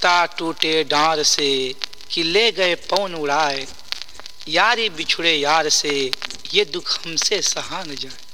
पत्ता टूटे डांर से कि ले गए पवन उड़ाए, यारी बिछुड़े यार से ये दुख हमसे सहा न जाए।